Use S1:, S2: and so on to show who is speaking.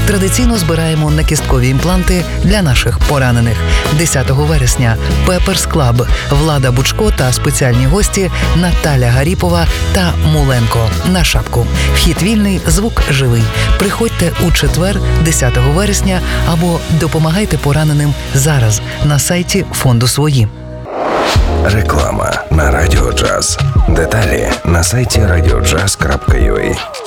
S1: Традиційно збираємо накісткові імпланти для наших поранених. 10 вересня Пеперс Клаб, Влада Бучко та спеціальні гості Наталя Гаріпова та Муленко на шапку. Вхід вільний, звук живий. Приходьте у четвер, 10 вересня, або допомагайте пораненим зараз на сайті фонду «Свої».
S2: Реклама на Радіо Джаз. Деталі на сайті radiojazz.ua.